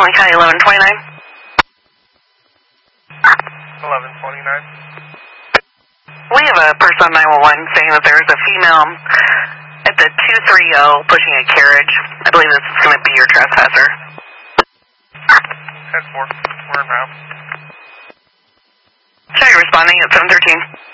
Stanley County 1129. 1129. We have a person on 911 saying that there's a female at the 230 pushing a carriage. I believe this is going to be your trespasser. 10-4. We're en route. Show you responding at 713.